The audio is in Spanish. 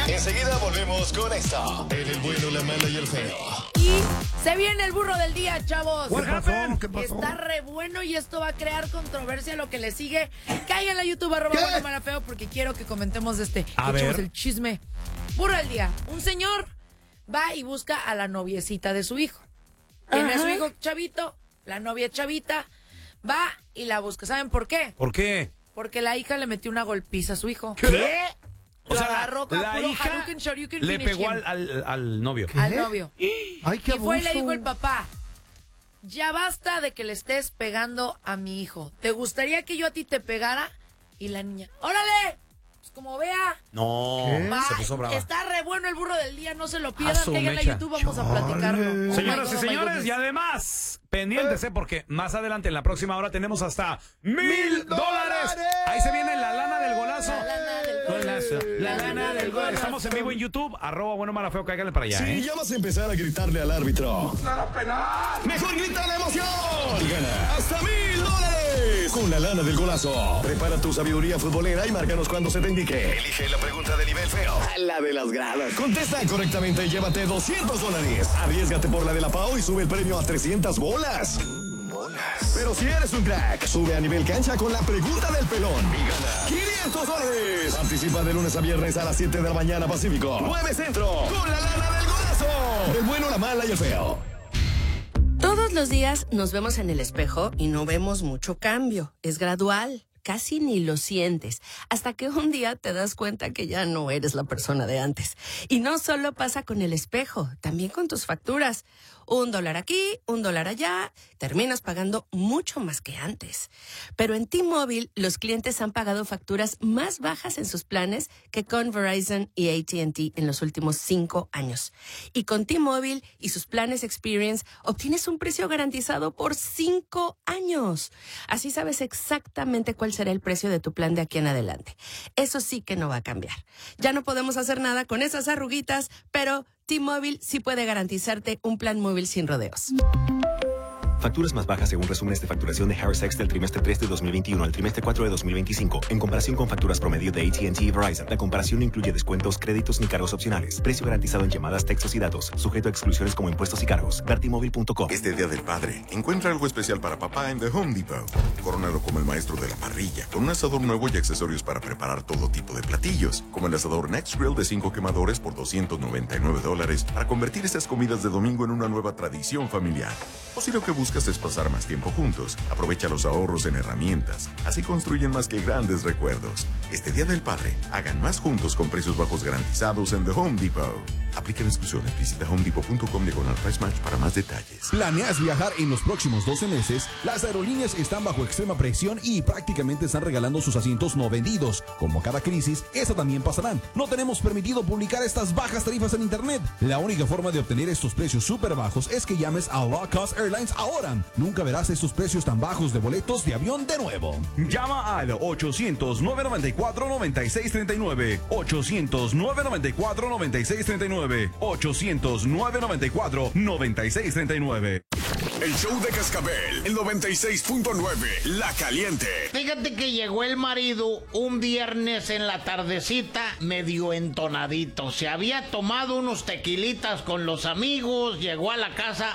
Enseguida volvemos con esto. En el bueno, la mala y el feo. Y se viene el burro del día, chavos. ¿Qué pasó? Está re bueno y esto va a crear controversia lo que le sigue. Caigan a YouTube, @bueno, mala, feo, porque quiero que comentemos de A echemos ver. el chisme. Burro del día. Un señor va y busca a la noviecita de su hijo. Tiene a su hijo chavito, la novia chavita, va y la busca. ¿Saben por qué? ¿Por qué? Porque la hija le metió una golpiza a su hijo. ¿Qué? O Lo sea, agarró con la puro hija Hadouken, Shoryuken, le finish pegó him. al novio. Al novio. Ay, qué Y fue y le abuso. dijo el papá, ya basta de que le estés pegando a mi hijo. ¿Te gustaría que yo a ti te pegara? Y la niña, ¡órale! Pues como vea. No, Va, se puso brava. está re bueno el burro del día, no se lo A pierdan. su Caigan a mecha. YouTube, vamos a platicarlo. Oh Señoras my y God, señores, my y goodness. además, pendientes, porque más adelante en la próxima hora tenemos hasta $1,000. Ahí se viene la lana del golazo. La lana del Golazo. La lana del gol. Estamos en vivo en YouTube, @bueno, mala, feo, cáiganle para allá, Si ya vas a empezar a gritarle al árbitro, ¡nada penal! ¡Mejor grita la emoción! Y gana hasta $1,000 con la lana del golazo. Prepara tu sabiduría futbolera y márcanos cuando se te indique. Elige la pregunta de nivel feo. La de las gradas. Contesta correctamente y llévate $200. Arriésgate por la de la Pau y sube el premio a 300 bolas. Pero si eres un crack, sube a nivel cancha con la pregunta del pelón y gana $500. Participa de lunes a viernes a las 7 de la mañana Pacífico, 9 Centro, con la lana del golazo. El bueno, la mala y el feo. Todos los días nos vemos en el espejo y no vemos mucho cambio. Es gradual, casi ni lo sientes, hasta que un día te das cuenta que ya no eres la persona de antes. Y no solo pasa con el espejo, también con tus facturas. $1 aquí, $1 allá, terminas pagando mucho más que antes. Pero en T-Mobile, los clientes han pagado facturas más bajas en sus planes que con Verizon y AT&T en los últimos 5 años. Y con T-Mobile y sus planes Experience, obtienes un precio garantizado por 5 años. Así sabes exactamente cuál será el precio de tu plan de aquí en adelante. Eso sí que no va a cambiar. Ya no podemos hacer nada con esas arruguitas, pero T-Mobile sí puede garantizarte un plan móvil sin rodeos. Facturas más bajas según resúmenes de facturación de Harris X del trimestre 3 de 2021 al trimestre 4 de 2025. En comparación con facturas promedio de AT&T y Verizon, la comparación no incluye descuentos, créditos ni cargos opcionales. Precio garantizado en llamadas, textos y datos. Sujeto a exclusiones como impuestos y cargos. Vertimóvil.com. Este Día del Padre, encuentra algo especial para papá en The Home Depot. Corónalo como el maestro de la parrilla, con un asador nuevo y accesorios para preparar todo tipo de platillos, como el asador Next Grill de 5 quemadores por $299 para convertir estas comidas de domingo en una nueva tradición familiar. O si lo que buscas es pasar más tiempo juntos, aprovecha los ahorros en herramientas. Así construyen más que grandes recuerdos. Este Día del Padre, hagan más juntos con precios bajos garantizados en The Home Depot. Aplican exclusiones. Visita homedepot.com/price match para más detalles. ¿Planeas viajar en los próximos 12 meses? Las aerolíneas están bajo extrema presión y prácticamente están regalando sus asientos no vendidos. Como cada crisis, esta también pasará. No tenemos permitido publicar estas bajas tarifas en internet. La única forma de obtener estos precios súper bajos es que llames a Low Cost Airlines ahora. Nunca verás estos precios tan bajos de boletos de avión de nuevo. Llama al 800-994-9639. 800-994-9639. 800-994-9639. El show de Cascabel, el 96.9, La Caliente. Fíjate que llegó el marido un viernes en la tardecita medio entonadito. Se había tomado unos tequilitas con los amigos, llegó a la casa